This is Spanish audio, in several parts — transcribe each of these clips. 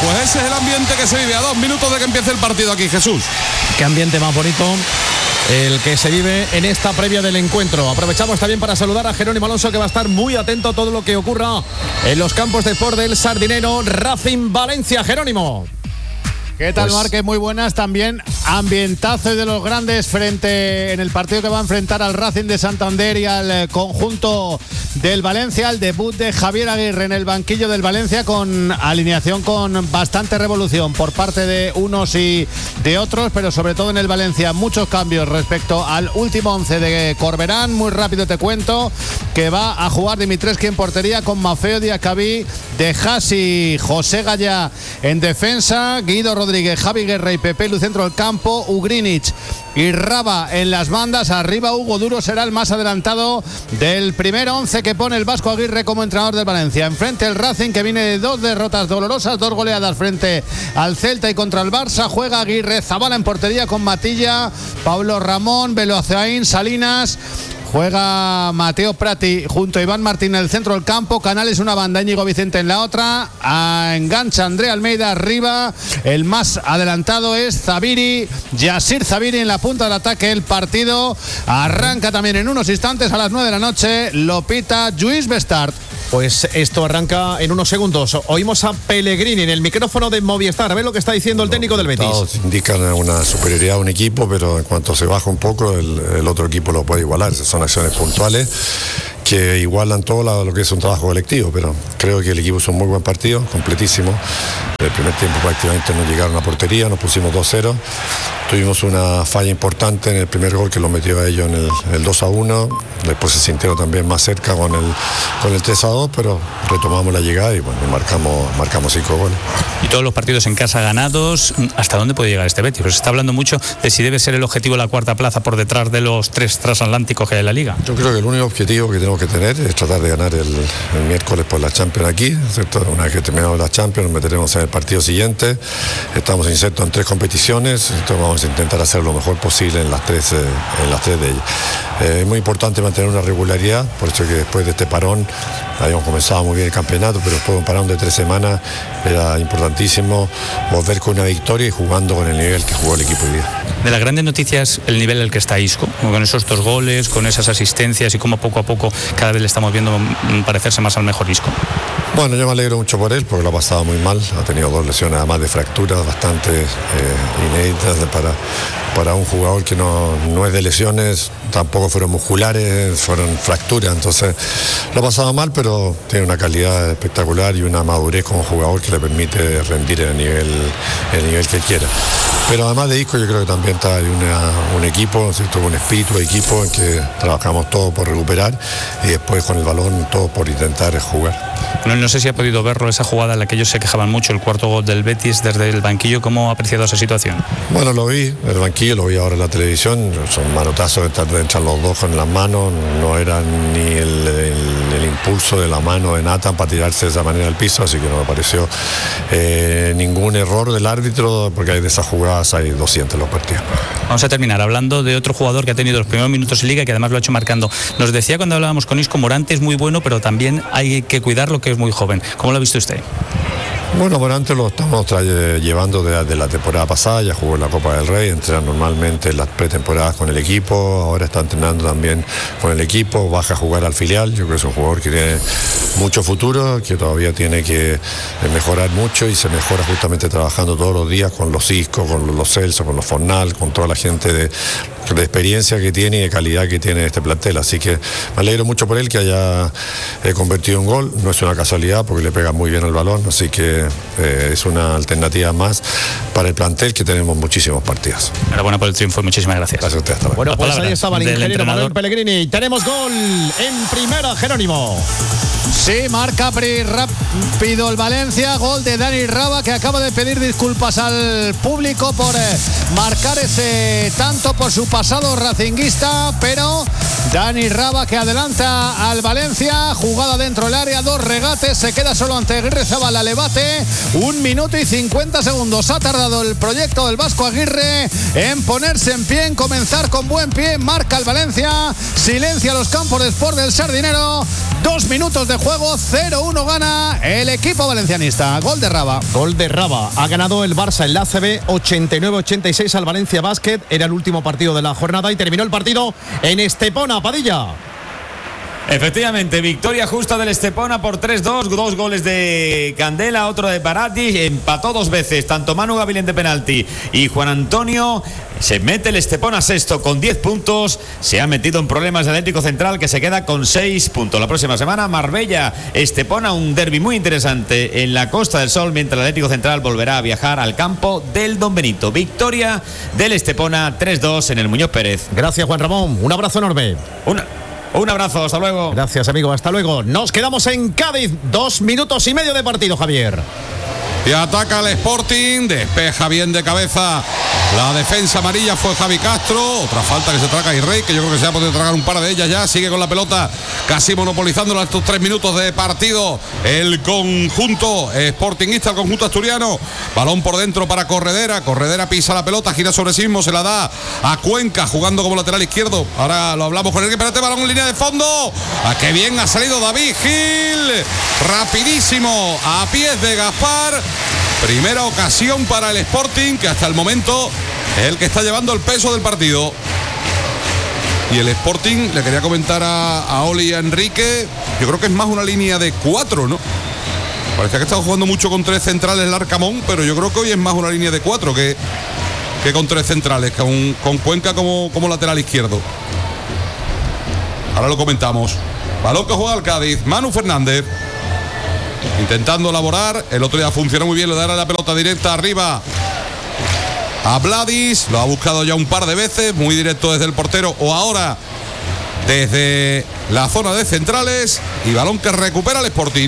Pues ese es el ambiente que se vive a 2 minutos de que empiece el partido aquí, Jesús. Qué ambiente más bonito el que se vive en esta previa del encuentro. Aprovechamos también para saludar a Jerónimo Alonso, que va a estar muy atento a todo lo que ocurra en los campos de sport del Sardinero Racing Valencia. Jerónimo. ¿Qué tal, Márquez? Muy buenas. También ambientazo de los grandes en el partido que va a enfrentar al Racing de Santander y al conjunto del Valencia. El debut de Javier Aguirre en el banquillo del Valencia, con alineación con bastante revolución por parte de unos y de otros, pero sobre todo en el Valencia muchos cambios respecto al último 11 de Corberán. Muy rápido te cuento que va a jugar Dimitrescu en portería, con Mafeo Diacabí, De Hasi, José Gallá en defensa, Guido Rodríguez, Javi Guerra y Pepe Lu centro del campo, Ugrinic y Raba en las bandas. Arriba Hugo Duro será el más adelantado del primer 11 que pone el Vasco Aguirre como entrenador del Valencia. Enfrente el Racing, que viene de 2 derrotas dolorosas, 2 goleadas frente al Celta y contra el Barça. Juega Aguirre, Zabala en portería con Matilla, Pablo Ramón, Beloazaín, Salinas. Juega Mateo Prati junto a Iván Martín en el centro del campo, Canales una banda, Íñigo Vicente en la otra, engancha Andrea Almeida arriba. El más adelantado es Zabiri, Yasir Zabiri en la punta del ataque. El partido arranca también en unos instantes, a las 9 de la noche, lo pita Lluís Bestart. Pues esto arranca en unos segundos. Oímos a Pellegrini en el micrófono de Movistar. A ver lo que está diciendo el técnico del Betis. Todos indican una superioridad a un equipo, pero en cuanto se baja un poco, el otro equipo lo puede igualar. Son acciones puntuales que igualan todo lo que es un trabajo colectivo, pero creo que el equipo hizo un muy buen partido, completísimo. El primer tiempo prácticamente no llegaron a portería, nos pusimos 2-0. Tuvimos una falla importante en el primer gol que lo metió a ellos en el 2-1. Después se sintieron también más cerca con el 3-2, pero retomamos la llegada y bueno, marcamos 5 goles. Y todos los partidos en casa ganados, ¿hasta dónde puede llegar este Betis? Pues se está hablando mucho de si debe ser el objetivo la cuarta plaza por detrás de los 3 transatlánticos que hay en la Liga. Yo creo que el único objetivo que tenemos que tener es tratar de ganar el miércoles por la Champions aquí, ¿cierto? Una vez que terminamos la Champions nos meteremos en el partido siguiente. Estamos insertos en 3 competiciones, entonces vamos a intentar hacer lo mejor posible en las tres de ellas. Es muy importante mantener una regularidad, por eso que después de este parón habíamos comenzado muy bien el campeonato, pero después de un parón de 3 semanas era importantísimo volver con una victoria y jugando con el nivel que jugó el equipo hoy día. De las grandes noticias, el nivel al que está Isco, con esos 2 goles, con esas asistencias y cómo poco a poco cada vez le estamos viendo parecerse más al mejor Isco. Bueno, yo me alegro mucho por él porque lo ha pasado muy mal, ha tenido 2 lesiones además de fracturas bastante inéditas para un jugador que no es de lesiones, tampoco fueron musculares, fueron fracturas, entonces lo ha pasado mal, pero tiene una calidad espectacular y una madurez como jugador que le permite rendir el nivel que quiera. Pero además de Isco, yo creo que también está un equipo, ¿cierto? Un espíritu de equipo en que trabajamos todos por recuperar y después con el balón todos por intentar jugar. No sé si ha podido verlo, esa jugada en la que ellos se quejaban mucho, el cuarto gol del Betis desde el banquillo. ¿Cómo ha apreciado esa situación? Bueno, lo vi en el banquillo, lo vi ahora en la televisión. Son manotazos de entrar los dos con las manos, no era ni el impulso de la mano de Nathan para tirarse de esa manera al piso, así que no me pareció ningún error del árbitro, porque hay de esas jugadas hay 200 en los partidos. Vamos a terminar hablando de otro jugador que ha tenido los primeros minutos en Liga y que además lo ha hecho marcando. Nos decía cuando hablábamos con Isco, Morante es muy bueno, pero también hay que cuidarlo, que es muy joven. ¿Cómo lo ha visto usted? Bueno, Morante lo estamos llevando desde la temporada pasada, ya jugó en la Copa del Rey, entrena normalmente en las pretemporadas con el equipo, ahora está entrenando también con el equipo, baja a jugar al filial. Yo creo que es un jugador que tiene mucho futuro, que todavía tiene que mejorar mucho y se mejora justamente trabajando todos los días con los Isco, con los Celso, con los Fornal, con toda la gente de experiencia que tiene y de calidad que tiene este plantel, así que me alegro mucho por él que haya convertido un gol. No es una casualidad porque le pega muy bien el balón, así que es una alternativa más para el plantel, que tenemos muchísimos partidos. Enhorabuena por el triunfo y muchísimas gracias. Gracias a usted, hasta luego. Bueno, pues ahí estaba el ingeniero Manuel Pellegrini. Tenemos gol en primera, Jerónimo. Sí, marca rápido el Valencia, gol de Dani Raba, que acaba de pedir disculpas al público por marcar ese tanto por su pasado racinguista, pero Dani Raba que adelanta al Valencia, jugada dentro del área, 2 regates, se queda solo ante Aguirre Zabala, le bate Aguirre. 1 minuto y 50 segundos ha tardado el proyecto del Vasco Aguirre en ponerse en pie, en comenzar con buen pie. Marca el Valencia, silencia los campos de Sport del Sardinero. 2 minutos de juego, 0-1 gana el equipo valencianista. Gol de Raba. Gol de Raba. Ha ganado el Barça en la ACB 89-86 al Valencia Basket. Era el último partido de la jornada y terminó el partido en Estepona. Padilla. Efectivamente, victoria justa del Estepona por 3-2, 2 goles de Candela, otro de Barati, empató 2 veces, tanto Manu Gavilén de penalti y Juan Antonio. Se mete el Estepona sexto con 10 puntos, se ha metido en problemas el Atlético Central que se queda con 6 puntos. La próxima semana Marbella, Estepona, un derbi muy interesante en la Costa del Sol, mientras el Atlético Central volverá a viajar al campo del Don Benito. Victoria del Estepona 3-2 en el Muñoz Pérez. Gracias, Juan Ramón, un abrazo enorme. Un abrazo, hasta luego. Gracias, amigo, hasta luego. Nos quedamos en Cádiz, 2 minutos y medio de partido, Javier. Y ataca el Sporting, despeja bien de cabeza. La defensa amarilla fue Javi Castro. Otra falta que se traga Irrey, que yo creo que se va a poder tragar un par de ellas ya. Sigue con la pelota, casi monopolizándolo estos 3 minutos de partido. El conjunto sportingista, el conjunto asturiano. Balón por dentro para Corredera. Corredera pisa la pelota, gira sobre sí mismo, se la da a Cuenca, jugando como lateral izquierdo. Ahora lo hablamos con él. Espérate, balón en línea de fondo. ¡Qué bien ha salido David Gil! Rapidísimo, a pies de Gaspar. Primera ocasión para el Sporting, que hasta el momento es el que está llevando el peso del partido. Y el Sporting, le quería comentar a Oli y a Enrique, yo creo que es más una línea de 4, ¿no? Parecía que estaba jugando mucho con 3 centrales el Arcamón, pero yo creo que hoy es más una línea de 4 que con 3 centrales, con Cuenca como lateral izquierdo. Ahora lo comentamos. Balón que juega el Cádiz, Manu Fernández. Intentando elaborar, el otro día funcionó muy bien, le dará la pelota directa arriba a Vladis, lo ha buscado ya un par de veces, muy directo desde el portero o ahora desde la zona de centrales, y balón que recupera el Sporting.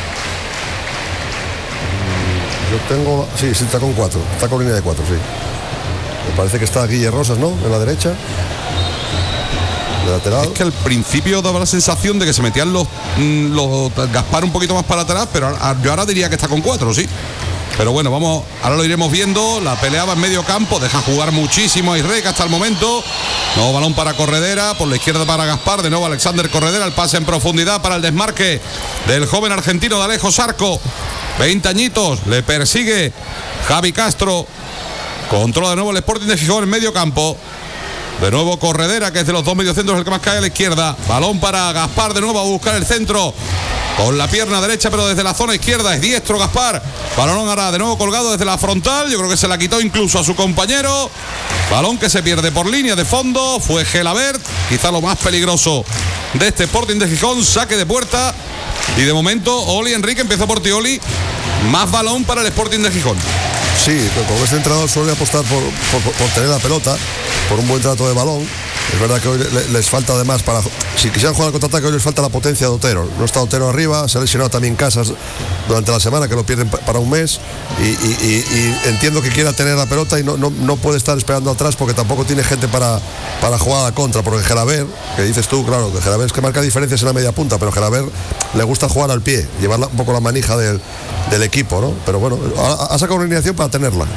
Yo tengo, sí, está con 4, está con línea de 4, sí. Me parece que está Guille Rosas, ¿no? En la derecha. Lateral. Es que al principio daba la sensación de que se metían los Gaspar un poquito más para atrás, pero yo ahora diría que está con 4, sí. Pero bueno, vamos, ahora lo iremos viendo. La peleaba en medio campo, deja jugar muchísimo a Irrec hasta el momento. Nuevo balón para Corredera, por la izquierda para Gaspar, de nuevo Alexander Corredera, el pase en profundidad para el desmarque del joven argentino de Alejo Sarco. 20 añitos, le persigue Javi Castro. Controla de nuevo el Sporting de Gijón en medio campo. De nuevo Corredera, que es de los 2 mediocentros el que más cae a la izquierda. Balón para Gaspar, de nuevo a buscar el centro con la pierna derecha, pero desde la zona izquierda. Es diestro Gaspar. Balón ahora de nuevo colgado desde la frontal. Yo creo que se la quitó incluso a su compañero. Balón que se pierde por línea de fondo. Fue Gelabert, quizá lo más peligroso de este Sporting de Gijón. Saque de puerta. Y de momento Oli, Enrique, empezó por ti, Oli. Más balón para el Sporting de Gijón. Sí, pero como este entrenador suele apostar por tener la pelota, por un buen trato de balón. Es verdad que hoy les falta además para... Si quisieran jugar al contraataque, hoy les falta la potencia de Otero. No está Otero arriba, se ha lesionado también Casas durante la semana, que lo pierden para un mes. Y entiendo que quiera tener la pelota y no puede estar esperando atrás porque tampoco tiene gente para jugar a la contra. Porque Gelabert, que dices tú, claro, que Gelabert es que marca diferencias en la media punta, pero Gelabert le gusta jugar al pie, llevar un poco la manija del equipo, ¿no? Pero bueno, ha sacado una alineación para tenerla.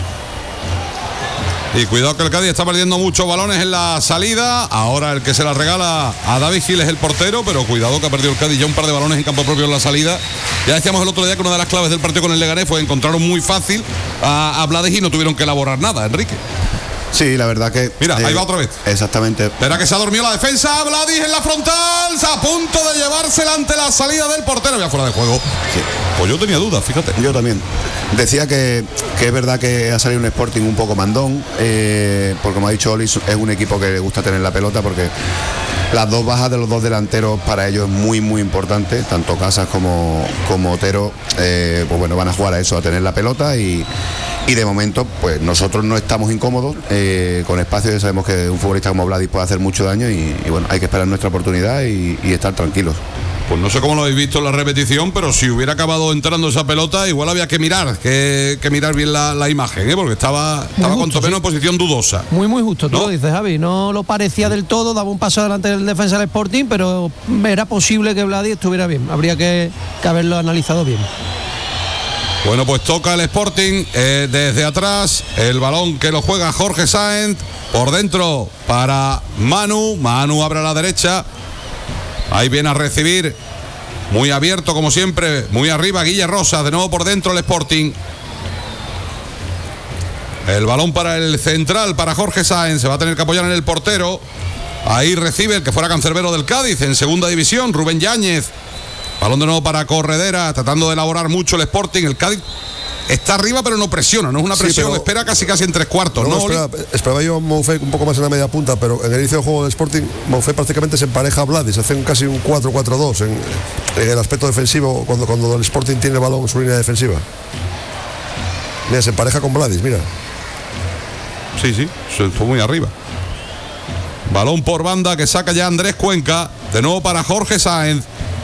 Y cuidado que el Cádiz está perdiendo muchos balones en la salida. Ahora el que se la regala a David Gil es el portero, pero cuidado que ha perdido el Cádiz ya un par de balones en campo propio en la salida. Ya decíamos el otro día que una de las claves del partido con el Leganés fue encontraron muy fácil a Vladis y no tuvieron que elaborar nada, Enrique. Sí, la verdad que... Mira, ahí va otra vez. Exactamente. Espera que se ha dormido la defensa. Vladis en la frontal. A punto de llevársela ante la salida del portero. Ya fuera de juego. Sí. Pues yo tenía dudas, fíjate. Yo también. Decía que es verdad que ha salido un Sporting un poco mandón. Porque como ha dicho Oli, es un equipo que le gusta tener la pelota porque las 2 bajas de los 2 delanteros para ellos es muy, muy importante. Tanto Casas como Otero, pues bueno, van a jugar a eso, a tener la pelota y de momento pues nosotros no estamos incómodos con espacio. Ya sabemos que un futbolista como Vladis puede hacer mucho daño y bueno, hay que esperar nuestra oportunidad y estar tranquilos. Pues no sé cómo lo habéis visto en la repetición, pero si hubiera acabado entrando esa pelota, igual había que mirar bien la imagen, porque estaba cuanto menos en posición dudosa. Muy justo, tú ¿no? lo dices, Javi. No lo parecía del todo, daba un paso adelante del defensa del Sporting, pero era posible que Vladis estuviera bien. Habría que haberlo analizado bien. Bueno, pues toca el Sporting desde atrás, el balón que lo juega Jorge Sáenz, por dentro para Manu abre a la derecha, ahí viene a recibir, muy abierto como siempre, muy arriba Guille Rosas, de nuevo por dentro el Sporting. El balón para el central, para Jorge Sáenz, se va a tener que apoyar en el portero, ahí recibe el que fuera cancerbero del Cádiz en segunda división, Rubén Yáñez. Balón de nuevo para Corredera, tratando de elaborar mucho el Sporting. El Cádiz está arriba, pero no presiona, no es una presión, pero espera casi en 3/4. No, esperaba yo a Moufé un poco más en la media punta, pero en el inicio del juego del Sporting, Moufé prácticamente se empareja a Vladis, hace casi un 4-4-2 en el aspecto defensivo, cuando el Sporting tiene el balón en su línea defensiva. Mira, se empareja con Vladis, mira. Sí, se fue muy arriba. Balón por banda que saca ya Andrés Cuenca, de nuevo para Jorge Sáenz.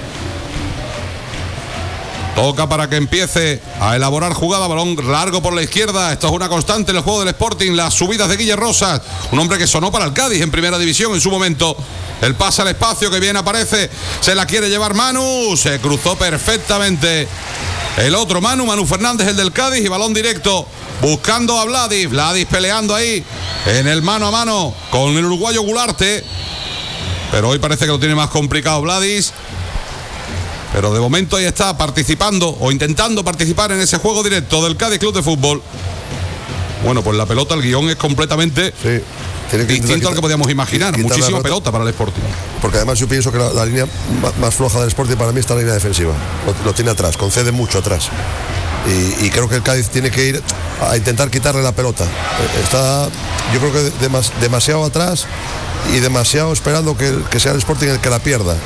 Toca para que empiece a elaborar jugada, balón largo por la izquierda. Esto es una constante en el juego del Sporting, las subidas de Guille Rosas, un hombre que sonó para el Cádiz en primera división en su momento. El pase al espacio que bien aparece, se la quiere llevar Manu, se cruzó perfectamente el otro Manu Fernández, el del Cádiz, y balón directo buscando a Vladis peleando ahí en el mano a mano con el uruguayo Gularte, pero hoy parece que lo tiene más complicado Vladis. Pero de momento ahí está participando o intentando participar en ese juego directo del Cádiz Club de Fútbol. Bueno, pues la pelota, el guión es completamente distinto al que podíamos imaginar. Muchísima pelota para el Sporting. Porque además yo pienso que la línea más floja del Sporting para mí está la línea defensiva. Lo tiene atrás, concede mucho atrás. Y creo que el Cádiz tiene que ir a intentar quitarle la pelota. Está, yo creo que demasiado atrás y demasiado esperando que sea el Sporting el que la pierda.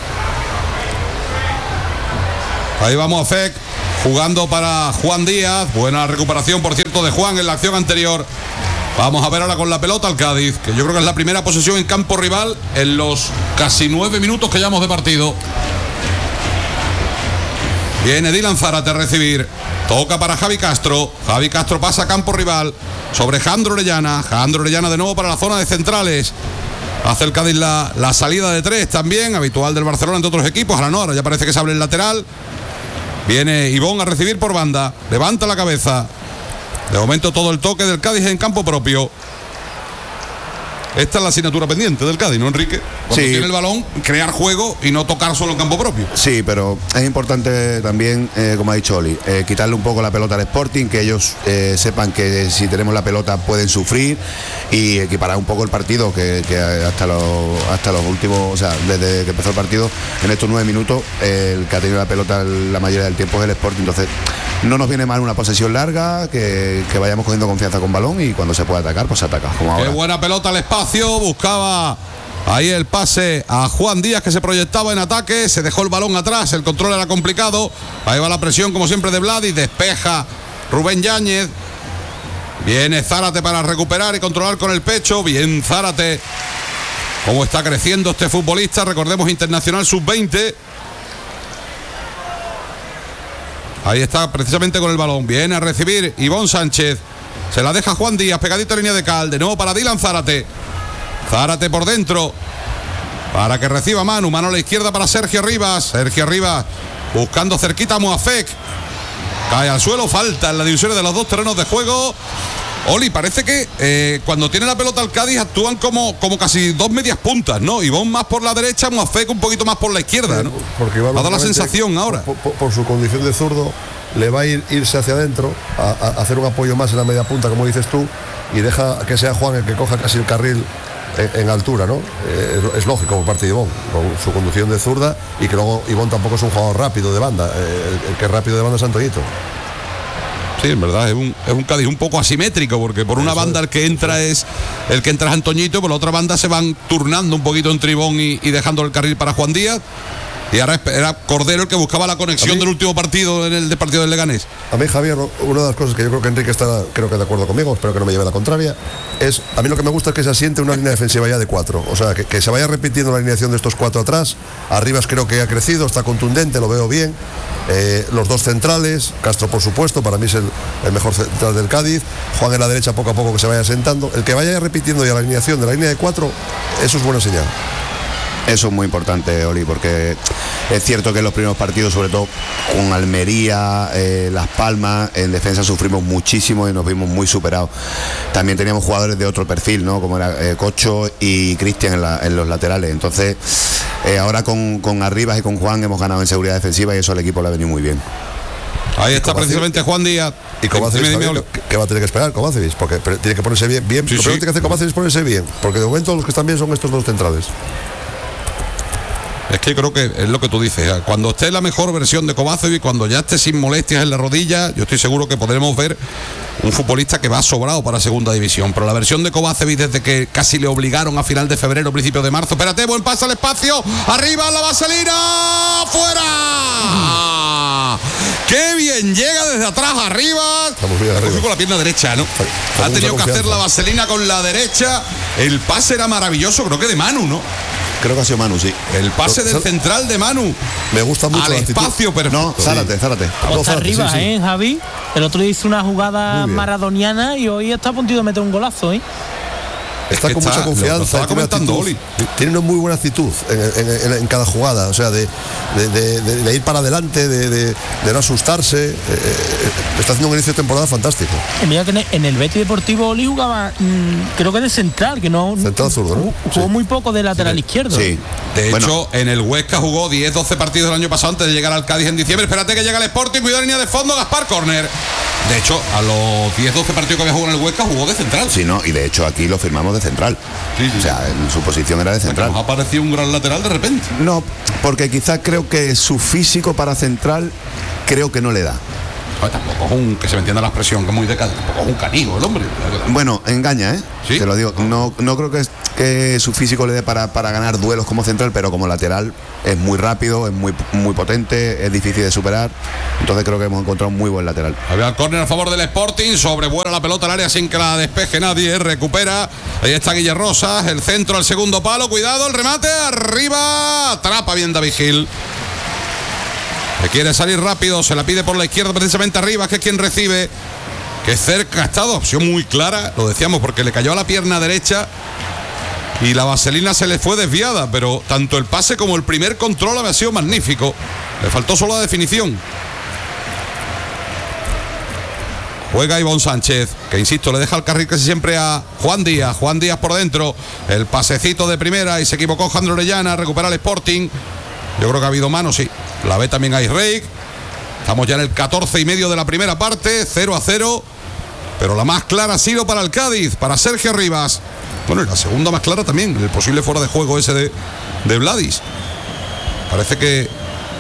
Ahí vamos a Fek, jugando para Juan Díaz. Buena recuperación, por cierto, de Juan en la acción anterior. Vamos a ver ahora con la pelota al Cádiz, que yo creo que es la primera posesión en campo rival en los casi 9 minutos que llevamos de partido. Viene Dylan Zárate a recibir. Toca para Javi Castro. Javi Castro pasa a campo rival sobre Jandro Orellana. Jandro Orellana de nuevo para la zona de centrales. Hace el Cádiz la salida de 3 también, habitual del Barcelona entre otros equipos. Ahora ya parece que se abre el lateral. Viene Ivón a recibir por banda, levanta la cabeza. De momento todo el toque del Cádiz en campo propio. Esta es la asignatura pendiente del Cádiz, ¿no, Enrique? Cuando tiene el balón, crear juego y no tocar solo en campo propio. Sí, pero es importante también, como ha dicho Oli, quitarle un poco la pelota al Sporting, que ellos sepan que si tenemos la pelota pueden sufrir, y equiparar un poco el partido, que hasta los últimos, o sea, desde que empezó el partido, en estos 9 minutos, el que ha tenido la pelota la mayoría del tiempo es el Sporting. Entonces, no nos viene mal una posesión larga, que vayamos cogiendo confianza con balón, y cuando se puede atacar, pues se ataca, como ahora. Qué buena pelota al espacio, buscaba ahí el pase a Juan Díaz, que se proyectaba en ataque, se dejó el balón atrás, el control era complicado. Ahí va la presión como siempre de Vladis, despeja Rubén Yáñez. Viene Zárate para recuperar y controlar con el pecho. Bien Zárate, cómo está creciendo este futbolista, recordemos, internacional sub-20. Ahí está precisamente con el balón, viene a recibir Ivón Sánchez, se la deja Juan Díaz, pegadito a línea de cal, de nuevo para Dylan Zárate. Zárate por dentro para que reciba Manu a la izquierda para Sergio Rivas buscando cerquita a Moafek, cae al suelo, falta en la división de los dos terrenos de juego. Oli, parece que cuando tiene la pelota al Cádiz actúan como casi dos medias puntas, ¿no? Ivón más por la derecha, Moafek un poquito más por la izquierda, ¿no? Porque va a dar la sensación ahora. Por su condición de zurdo, le va a irse hacia adentro, a hacer un apoyo más en la media punta, como dices tú, y deja que sea Juan el que coja casi el carril en altura, ¿no? Es lógico por parte de Ivón, con su conducción de zurda, y que luego Ivón tampoco es un jugador rápido de banda, el que es rápido de banda es Antoñito. Sí, en verdad, es un Cádiz un poco asimétrico, porque por una banda el que entra es Antoñito, por la otra banda se van turnando un poquito entre Ivón y dejando el carril para Juan Díaz. Y ahora era Cordero el que buscaba la conexión del último partido en el partido del Leganés. A mí, Javier, una de las cosas que yo creo que Enrique está de acuerdo conmigo, espero que no me lleve la contraria, es, a mí lo que me gusta es que se asiente una línea defensiva ya de 4, o sea, que se vaya repitiendo la alineación de estos 4 atrás. Arribas creo que ha crecido, está contundente, lo veo bien. Los dos centrales, Castro por supuesto, para mí es el mejor central del Cádiz. Juan en la derecha poco a poco que se vaya sentando. El que vaya repitiendo ya la alineación de la línea de 4, eso es buena señal. Eso es muy importante, Oli, porque es cierto que en los primeros partidos, sobre todo con Almería, Las Palmas, en defensa sufrimos muchísimo y nos vimos muy superados. También teníamos jugadores de otro perfil, ¿no? Como era Cocho y Cristian en los laterales. Entonces, ahora con Arribas y con Juan hemos ganado en seguridad defensiva y eso al equipo le ha venido muy bien. Ahí está precisamente Juan Díaz. Y Kovacevic, ¿qué va a tener que esperar Kovacevic? Porque tiene que ponerse bien. Lo primero que tiene que hacer Kovacevic es ponerse bien, porque de momento los que están bien son estos dos centrales. Es que creo que es lo que tú dices. Cuando esté la mejor versión de Kovacevic, cuando ya esté sin molestias en la rodilla, yo estoy seguro que podremos ver un futbolista que va sobrado para segunda división. Pero la versión de Kovacevic, desde que casi le obligaron a final de febrero, principio de marzo. Espérate, buen pase al espacio. Arriba la vaselina. ¡Fuera! ¡Qué bien llega desde atrás arriba! Estamos bien arriba. Con la pierna derecha, ¿no? Ha tenido que hacer la vaselina con la derecha. El pase era maravilloso, creo que de Manu, ¿no? Creo que ha sido Manu, sí. El pase del central de Manu. Me gusta mucho al la actitud. Espacio perfecto. No, Zárate. Está arriba, sí. Javi. El otro día hizo una jugada maradoniana y hoy está a punto de meter un golazo, Está con mucha confianza. Tiene una muy buena actitud en cada jugada, o sea, de ir para adelante, de no asustarse. Está haciendo un inicio de temporada fantástico. Mira que en el Betis Deportivo Oli jugaba, creo que de central, que no. Central zurdo, ¿no? Jugó muy poco de lateral izquierdo. Sí. De hecho, en el Huesca jugó 10-12 partidos el año pasado antes de llegar al Cádiz en diciembre. Espérate que llega el Sporting, cuidado, línea de fondo, Gaspar, córner. De hecho, a los 10-12 partidos que había jugado en el Huesca jugó de central. Sí, no, y de hecho aquí lo firmamos de central. Sí. O sea, en su posición era de central. ¿Nos ha parecido un gran lateral de repente? No, porque quizás creo que su físico para central creo que no le da. Tampoco es un, que se me entienda la expresión, que es muy tampoco es un canijo el hombre. Bueno, engaña, ¿eh? ¿Sí? Te lo digo. No creo que su físico le dé para ganar duelos como central, pero como lateral es muy rápido, es muy potente, es difícil de superar. Entonces creo que hemos encontrado un muy buen lateral. Había el córner a favor del Sporting, sobrevuela la pelota al área sin que la despeje nadie, recupera. Ahí está Guille Rosas, el centro al segundo palo, cuidado, el remate, arriba, atrapa bien David Gil. Que quiere salir rápido, se la pide por la izquierda precisamente arriba, que es quien recibe. Que cerca ha estado, opción muy clara, lo decíamos, porque le cayó a la pierna derecha y la vaselina se le fue desviada, pero tanto el pase como el primer control había sido magnífico. Le faltó solo la definición. Juega Ivonne Sánchez, que insisto, le deja el carril casi siempre a Juan Díaz por dentro, el pasecito de primera y se equivocó Jandro Orellana, recupera el Sporting. Yo creo que ha habido mano, sí. La ve también a Israel. Estamos ya en el 14:30 de la primera parte, 0-0. Pero la más clara ha sido para el Cádiz, para Sergio Rivas. Bueno, y la segunda más clara también, el posible fuera de juego ese de Vladis. Parece que...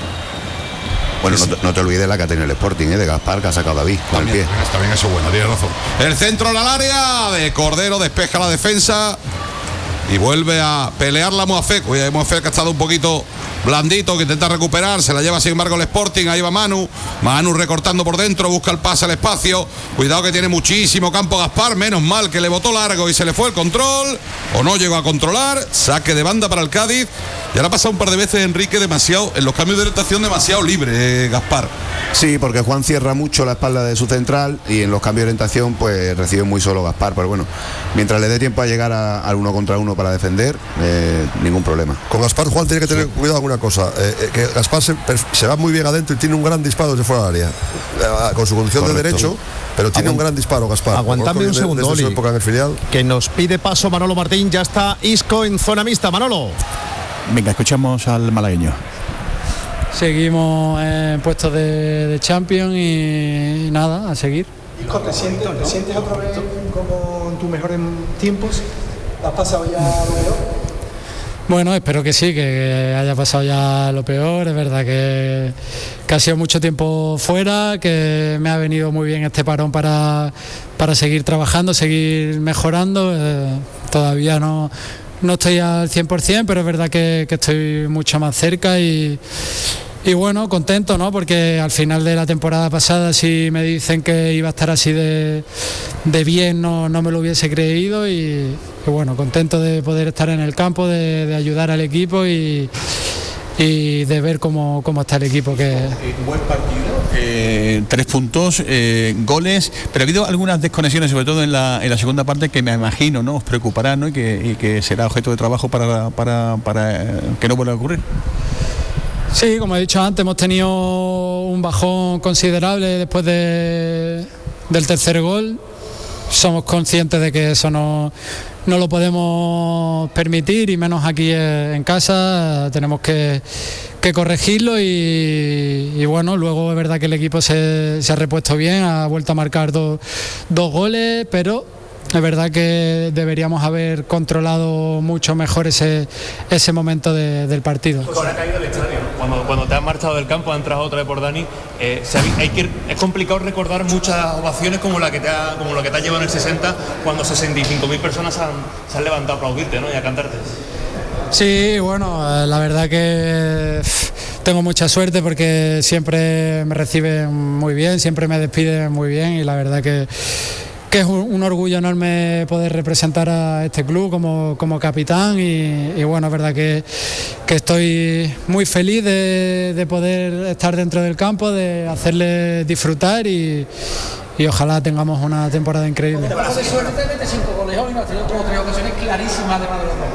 Bueno, no te olvides la que ha tenido el Sporting, de Gaspar, que ha sacado David con también, el pie. También eso es bueno, tienes razón. El centro al área de Cordero, despeja la defensa y vuelve a pelear la Moafek. Oye, Moafek ha estado un poquito blandito, que intenta recuperar, se la lleva sin embargo el Sporting. Ahí va Manu recortando por dentro, busca el pase al espacio, cuidado que tiene muchísimo campo Gaspar, menos mal que le botó largo y se le fue el control, o no llegó a controlar. Saque de banda para el Cádiz. Y ahora ha pasado un par de veces Enrique demasiado, en los cambios de orientación demasiado libre, Gaspar. Sí, porque Juan cierra mucho la espalda de su central y en los cambios de orientación pues recibe muy solo Gaspar, pero bueno, mientras le dé tiempo a llegar al 1 contra 1 para defender, ningún problema. Con Gaspar Juan tiene que tener cuidado alguna cosa, que Gaspar se va muy bien adentro y tiene un gran disparo desde fuera del área, con su condición de derecho, pero tiene un gran disparo Gaspar. Aguantadme un segundo, Oli, época en el filial. Que nos pide paso Manolo Martín. Ya está Isco en zona mixta. Manolo. Venga, escuchamos al malagueño. Seguimos en puestos de Champions y nada, a seguir. Isco, ¿te sientes otra vez como en tus mejores tiempos? ¿Has pasado ya lo peor? Bueno, espero que sí, que haya pasado ya lo peor. Es verdad que ha sido mucho tiempo fuera, que me ha venido muy bien este parón para seguir trabajando, seguir mejorando. Todavía no estoy al 100%, pero es verdad que estoy mucho más cerca y bueno, contento, ¿no? Porque al final de la temporada pasada, si me dicen que iba a estar así de bien, no me lo hubiese creído y bueno, contento de poder estar en el campo, de ayudar al equipo y y de ver cómo está el equipo. Buen partido, 3 puntos, goles, pero ha habido algunas desconexiones, sobre todo en la segunda parte, que me imagino, ¿no?, os preocuparán, ¿no?, y que será objeto de trabajo para que no vuelva a ocurrir. Sí, como he dicho antes, hemos tenido un bajón considerable después del tercer gol. Somos conscientes de que eso no lo podemos permitir, y menos aquí en casa. Tenemos que corregirlo y bueno, luego es verdad que el equipo se ha repuesto bien, ha vuelto a marcar dos goles, pero es verdad que deberíamos haber controlado mucho mejor ese momento del partido. Pues se ha caído el estadio. Cuando te has marchado del campo, ha entrado otra vez por Dani. Es complicado recordar muchas ovaciones como lo que te ha llevado en el 60, cuando 65.000 personas se han levantado a aplaudirte, ¿no?, y a cantarte. Sí, bueno, la verdad que tengo mucha suerte porque siempre me reciben muy bien, siempre me despiden muy bien, y la verdad que es un orgullo enorme poder representar a este club como capitán, y bueno, es verdad que estoy muy feliz de poder estar dentro del campo, de hacerle disfrutar y ojalá tengamos una temporada increíble. De suerte, mete 5 goles hoy, no ha tenido 3 ocasiones clarísimas además de los dos.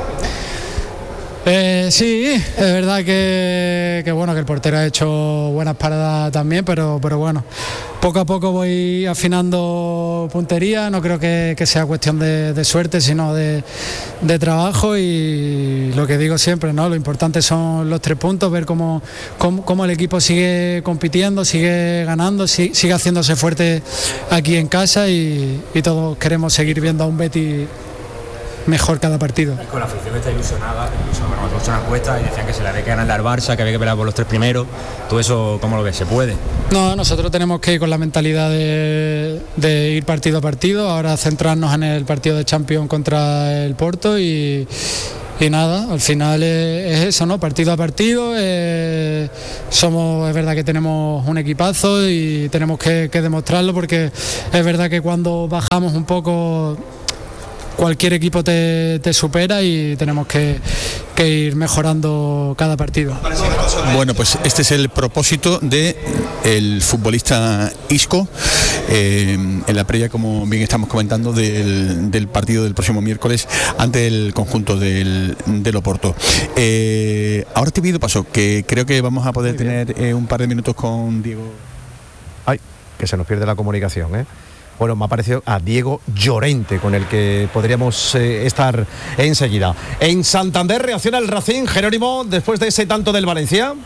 Sí, es verdad que bueno, que el portero ha hecho buenas paradas también, pero bueno, poco a poco voy afinando puntería. No creo que sea cuestión de suerte, sino de trabajo, y lo que digo siempre, ¿no?, lo importante son los 3 puntos, ver cómo el equipo sigue compitiendo, sigue ganando, sigue haciéndose fuerte aquí en casa, y todos queremos seguir viendo a un Betis mejor cada partido. Con la afición está ilusionada, incluso hemos hecho una encuesta y decían que se le había que ganar al Barça, que había que pelear por los 3 primeros. ¿Todo eso cómo lo ves? ¿Se puede? No, nosotros tenemos que ir con la mentalidad de ir partido a partido, ahora centrarnos en el partido de Champions contra el Porto y nada, al final es eso, ¿no?, partido a partido. Es verdad que tenemos un equipazo y tenemos que demostrarlo, porque es verdad que cuando bajamos un poco cualquier equipo te supera, y tenemos que ir mejorando cada partido. Bueno, pues este es el propósito del futbolista Isco en la previa, como bien estamos comentando, del partido del próximo miércoles ante el conjunto del Oporto. Ahora te pido paso, que creo que vamos a poder tener un par de minutos con Diego. Ay, que se nos pierde la comunicación, ¿eh? Bueno, me ha parecido a Diego Llorente, con el que podríamos estar enseguida. En Santander reacciona el Racing, Jerónimo, después de ese tanto del Valencia.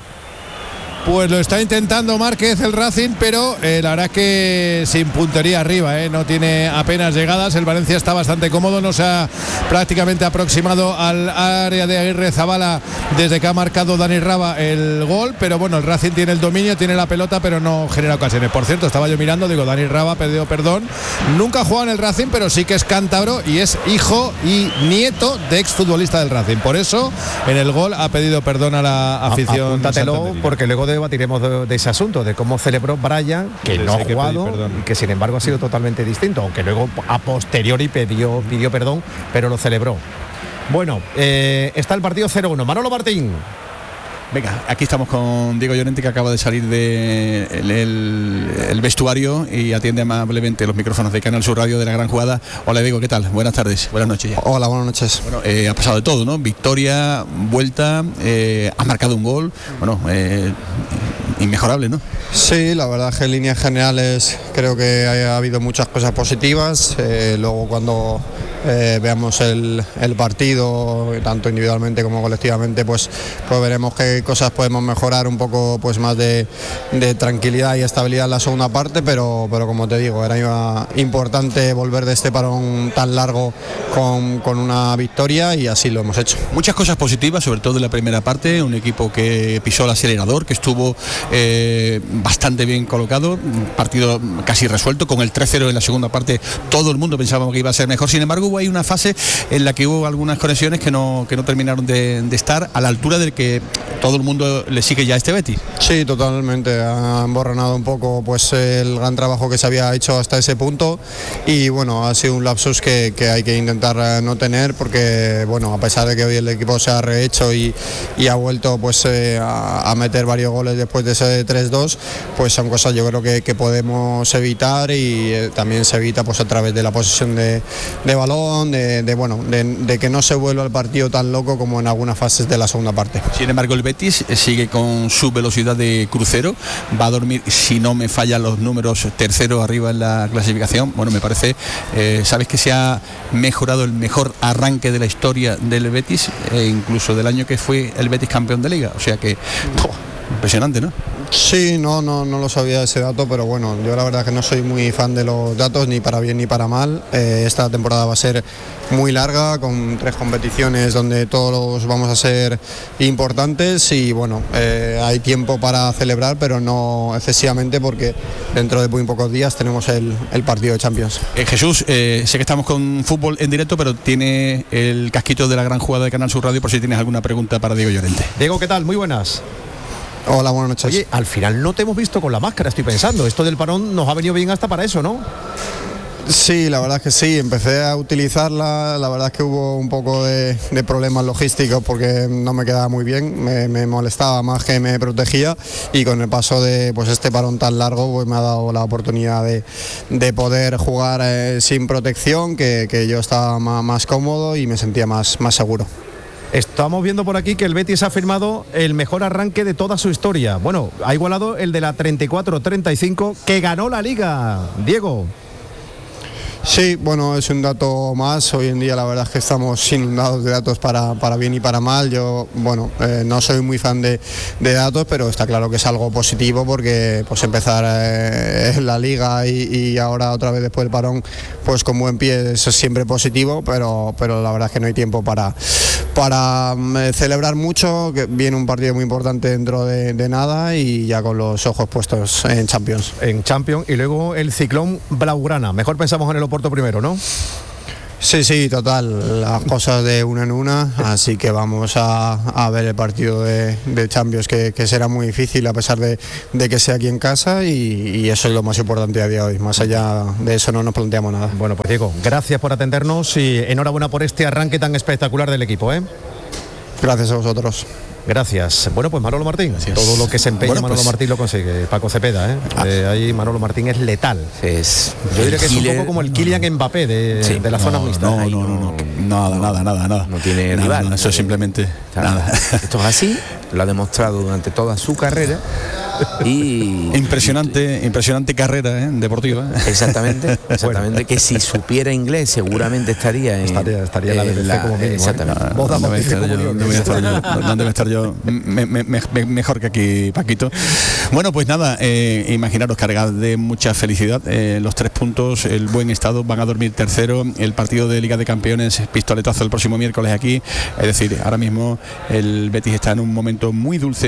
Pues lo está intentando Márquez, el Racing, pero la verdad es que sin puntería arriba, no tiene apenas llegadas. El Valencia está bastante cómodo, no se ha prácticamente aproximado al área de Aguirrezabala desde que ha marcado Dani Raba el gol, pero bueno, el Racing tiene el dominio, tiene la pelota, pero no genera ocasiones. Por cierto, estaba yo mirando, digo, Dani Raba ha pedido perdón, nunca ha jugado en el Racing, pero sí que es cántabro y es hijo y nieto de exfutbolista del Racing, por eso en el gol ha pedido perdón a la afición. Apúntatelo, porque luego debatiremos de ese asunto, de cómo celebró Brian, que no ha jugado y que sin embargo ha sido totalmente distinto, aunque luego a posteriori pidió perdón, pero lo celebró. Bueno, está el partido 0-1. Manolo Martín. Venga, aquí estamos con Diego Llorente, que acaba de salir del vestuario y atiende amablemente los micrófonos de Canal Sur Radio de La Gran Jugada. Hola Diego, ¿qué tal? Buenas tardes, buenas noches ya. Hola, buenas noches. Bueno, ha pasado de todo, ¿no? Victoria, vuelta, ha marcado un gol, bueno, inmejorable, ¿no? Sí, la verdad que en líneas generales creo que ha habido muchas cosas positivas. Luego cuando veamos el partido, tanto individualmente como colectivamente, pues veremos qué cosas podemos mejorar, un poco pues más de tranquilidad y estabilidad en la segunda parte, pero como te digo, era importante volver de este parón tan largo con una victoria, y así lo hemos hecho. Muchas cosas positivas, sobre todo en la primera parte, un equipo que pisó el acelerador, que estuvo bastante bien colocado, un partido casi resuelto. Con el 3-0 en la segunda parte todo el mundo pensaba que iba a ser mejor, sin embargo hubo ahí una fase en la que hubo algunas conexiones que no terminaron de estar a la altura del que todo el mundo le sigue ya a este Betis. Sí, totalmente. Ha emborronado un poco pues el gran trabajo que se había hecho hasta ese punto y bueno, ha sido un lapsus que hay que intentar no tener porque bueno, a pesar de que hoy el equipo se ha rehecho y ha vuelto pues a meter varios goles después de ese 3-2, pues son cosas yo creo que podemos evitar y también se evita pues a través de la posesión de balón, de que no se vuelva el partido tan loco como en algunas fases de la segunda parte. Sin embargo, el Betis sigue con su velocidad de crucero, va a dormir, si no me fallan los números, tercero arriba en la clasificación. Bueno, me parece, sabes que se ha mejorado el mejor arranque de la historia del Betis, incluso del año que fue el Betis campeón de Liga, o sea que impresionante, ¿no? Sí, no lo sabía ese dato, pero bueno, yo la verdad que no soy muy fan de los datos, ni para bien ni para mal. Esta temporada va a ser muy larga, con 3 competiciones donde todos vamos a ser importantes y bueno, hay tiempo para celebrar, pero no excesivamente porque dentro de muy pocos días tenemos el partido de Champions. Jesús, sé que estamos con fútbol en directo, pero tiene el casquito de la gran jugada de Canal Sur Radio por si tienes alguna pregunta para Diego Llorente. Diego, ¿qué tal? Muy buenas. Hola, buenas noches. Oye, al final no te hemos visto con la máscara, estoy pensando. Esto del parón nos ha venido bien hasta para eso, ¿no? Sí, la verdad es que sí, empecé a utilizarla, la verdad es que hubo un poco de problemas logísticos porque no me quedaba muy bien, me molestaba más que me protegía y con el paso de pues este parón tan largo pues me ha dado la oportunidad de poder jugar sin protección, que yo estaba más cómodo y me sentía más seguro. Estamos viendo por aquí que el Betis ha firmado el mejor arranque de toda su historia. Bueno, ha igualado el de la 34-35 que ganó la Liga. Diego. Sí, bueno, es un dato más. Hoy en día la verdad es que estamos inundados de datos para bien y para mal. Yo, bueno, no soy muy fan de datos, pero está claro que es algo positivo porque pues empezar en la Liga y ahora otra vez después del parón, pues con buen pie, eso es siempre positivo, pero la verdad es que no hay tiempo para celebrar mucho, que viene un partido muy importante dentro de nada y ya con los ojos puestos en Champions. En Champions y luego el Ciclón Blaugrana. Mejor pensamos en el Oporto primero, ¿no? Sí, total, las cosas de una en una, así que vamos a ver el partido de Champions que será muy difícil a pesar de que sea aquí en casa y eso es lo más importante a día de hoy, más allá de eso no nos planteamos nada. Bueno, pues Diego, gracias por atendernos y enhorabuena por este arranque tan espectacular del equipo, ¿eh? Gracias a vosotros. Gracias. Bueno, pues Manolo Martín, todo lo que se empeña Manolo Martín lo consigue. Paco Cepeda, ahí Manolo Martín es letal. Yo diría que es un poco como el Kylian Mbappé de las zonas mixtas. Nada. No tiene rival. Eso es simplemente nada. Esto es así, lo ha demostrado durante toda su carrera. Y impresionante carrera deportiva. Exactamente, que si supiera inglés seguramente estaría en la BBC como mínimo. Exactamente. ¿Dónde debe estar yo? Mejor que aquí, Paquito. Bueno, pues nada, imaginaros cargados de mucha felicidad, los 3 puntos, el buen estado, van a dormir tercero, el partido de Liga de Campeones, pistoletazo el próximo miércoles aquí, es decir, ahora mismo el Betis está en un momento muy dulce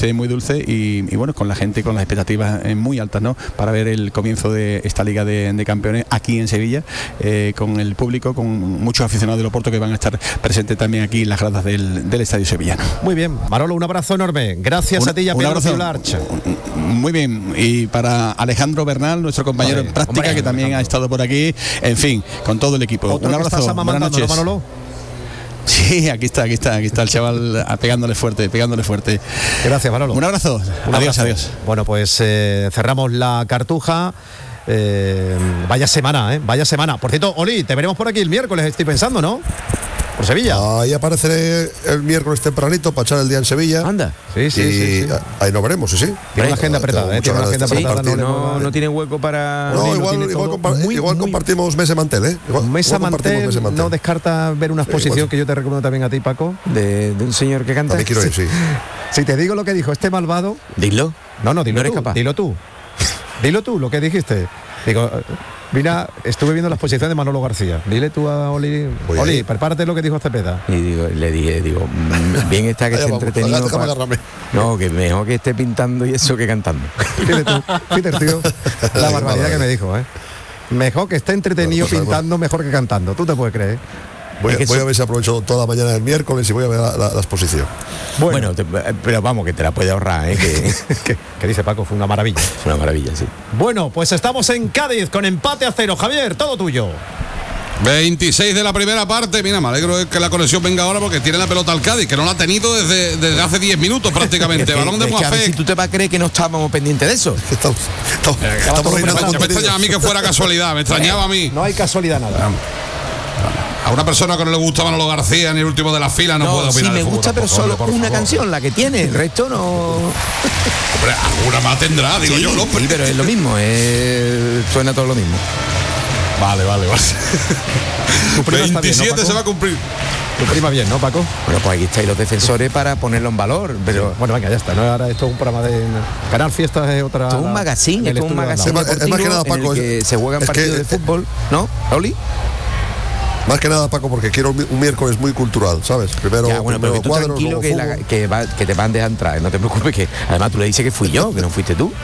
y bueno, con la gente, con las expectativas muy altas, ¿no? Para ver el comienzo de esta Liga de Campeones aquí en Sevilla, con el público, con muchos aficionados del Oporto que van a estar presentes también aquí en las gradas del Estadio Sevillano. Muy bien, Manolo, un abrazo enorme. Gracias a ti y a Pedro Ciularch. Muy bien, y para Alejandro Bernal, nuestro compañero en práctica, que también ha estado por aquí, en fin, con todo el equipo. Un abrazo, buenas noches. Manolo. Sí, aquí está el chaval pegándole fuerte. Gracias, Manolo. Un abrazo. Adiós. Bueno, pues cerramos la Cartuja. Vaya semana. Por cierto, Oli, te veremos por aquí el miércoles, estoy pensando, ¿no? Por Sevilla. Ahí apareceré el miércoles tempranito para echar el día en Sevilla. Anda. Sí. Ahí nos veremos, sí. Tiene una agenda apretada, no tiene hueco para... No, igual compartimos Mesa Mantel, Mesa Mantel no descarta ver una exposición que yo te recomiendo también a ti, Paco. De un señor que canta. Quiero ir, sí. Si te digo lo que dijo este malvado... Dilo. No, dilo tú. Dilo tú. Dilo tú lo que dijiste. Digo... Mira, estuve viendo la exposición de Manolo García. Dile tú a Oli, prepárate lo que dijo Cepeda. Y le dije, bien está que esté entretenido. No, que mejor que esté pintando y eso que cantando. Dile tú, Peter, tío, la barbaridad que me dijo, Mejor que esté entretenido pintando, mejor que cantando. ¿Tú te puedes creer? Voy a ver si aprovecho toda la mañana del miércoles y voy a ver la exposición. Bueno, pero vamos, que te la puedes ahorrar, ¿eh? Que dice Paco, fue una maravilla. Fue una maravilla, sí. Bueno, pues estamos en Cádiz con empate a 0. Javier, todo tuyo. 26 de la primera parte. Mira, me alegro de que la conexión venga ahora porque tiene la pelota al Cádiz, que no la ha tenido desde hace 10 minutos prácticamente. Balón de Moafé. Si tú te vas a creer que no estábamos pendientes de eso. Me extrañaba a mí que fuera casualidad, me extrañaba a mí. No hay casualidad nada. A una persona que no le gusta Manolo García ni el último de la fila no puedo opinar. Sí, me gusta, pero solo una canción, la que tiene, el resto no. Hombre, alguna más tendrá, digo yo, López. Sí, pero es lo mismo, suena todo lo mismo. Vale. 27 bien, ¿no, se va a cumplir. Tu prima bien, ¿no, Paco? Bueno, pues aquí estáis los defensores para ponerlo en valor, pero... Sí. Bueno, venga, ya está, ¿no? Ahora esto es un programa de... Canal Fiestas es otra... Esto es un magazine, es más que nada, Paco, en el que se juegan partidos de fútbol, ¿no, Oli? Más que nada, Paco, porque quiero un miércoles muy cultural, ¿sabes? Primero, ya, bueno, pero que tú cuadros, tranquilo que te van a dejar entrar, no te preocupes, que además tú le dices que fui yo, que no fuiste tú.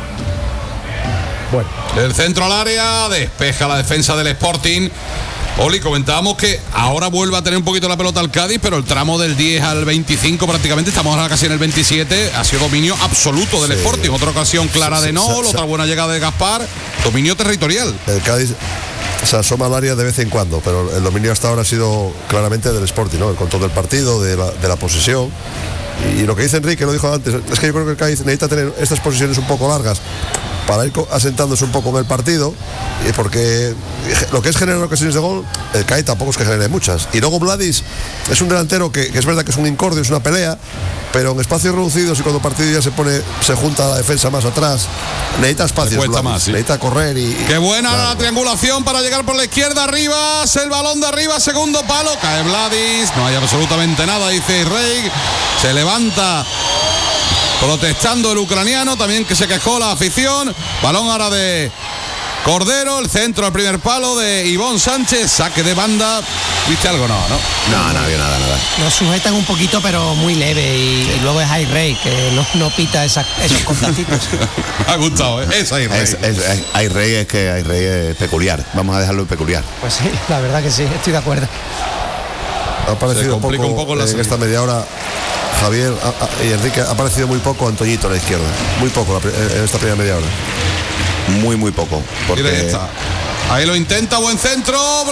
Bueno, el centro al área, despeja la defensa del Sporting. Oli, comentábamos que ahora vuelve a tener un poquito la pelota al Cádiz, pero el tramo del 10 al 25 prácticamente, estamos ahora casi en el 27, ha sido dominio absoluto del Sporting. Otra ocasión clara de Nol, otra buena llegada de Gaspar, dominio territorial. El Cádiz se asoma al área de vez en cuando, pero el dominio hasta ahora ha sido claramente del Sporting, ¿no? El control del partido, de la posesión. Y lo que dice Enrique, lo dijo antes, es que yo creo que el Cádiz necesita tener estas posiciones un poco largas para ir asentándose un poco en el partido, y porque lo que es generar ocasiones de gol, el Cádiz tampoco es que genere muchas. Y luego Vladis es un delantero que es verdad que es un incordio, es una pelea, pero en espacios reducidos y cuando el partido ya se junta la defensa más atrás, necesita espacios, necesita correr y... ¡Qué buena la triangulación para llegar por la izquierda! Arriba, el balón de arriba, segundo palo, cae Vladis, no hay absolutamente nada, dice Rey, se levanta protestando el ucraniano, también que se quejó la afición. Balón ahora de Cordero, el centro al primer palo de Ivón Sánchez, saque de banda. ¿Viste algo? No vio nada. Lo sujetan un poquito, pero muy leve, y luego es Ayrey, que no pita esos contactitos. Me ha gustado, ¿eh? Es Ayrey. Ayrey es peculiar, vamos a dejarlo peculiar. Pues sí, la verdad que sí, estoy de acuerdo. Ha parecido un poco en esta media hora. Javier y Enrique, ha aparecido muy poco Antoñito a la izquierda, muy poco en esta primera media hora. Muy poco. Porque... Ahí lo intenta, buen centro.